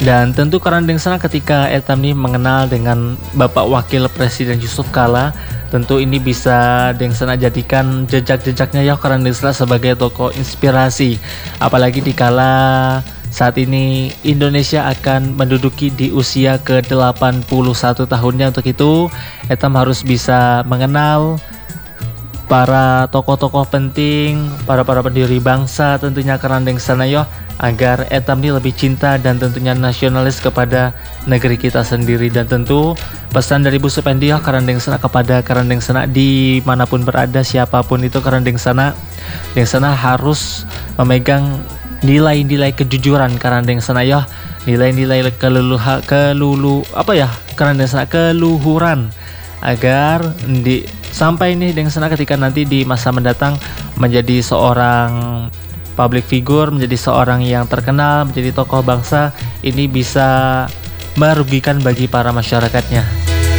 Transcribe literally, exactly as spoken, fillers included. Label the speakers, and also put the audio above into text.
Speaker 1: Dan tentu karena dengan sana ketika etam nih mengenal dengan Bapak Wakil Presiden Yusuf Kala, tentu ini bisa dengan sana jadikan jejak-jejaknya ya karena dengan sana sebagai tokoh inspirasi. Apalagi di kala saat ini Indonesia akan menduduki di usia ke delapan puluh satu tahunnya. Untuk itu etam harus bisa mengenal para tokoh-tokoh penting, para para pendiri bangsa tentunya karena dengan sana yo, agar etam ini lebih cinta dan tentunya nasionalis kepada negeri kita sendiri. Dan tentu pesan dari Bu Supendi yo karena dengan sana kepada karena dengan sana dimanapun berada siapapun itu karena dengan sana dengan sana harus memegang nilai-nilai kejujuran karena dengan sana yo, nilai-nilai keluluha kelulu apa ya karena dengan sana keluhuran, agar di sampai nih dengan sana ketika nanti di masa mendatang menjadi seorang public figure, menjadi seorang yang terkenal, menjadi tokoh bangsa, ini bisa merugikan bagi para masyarakatnya.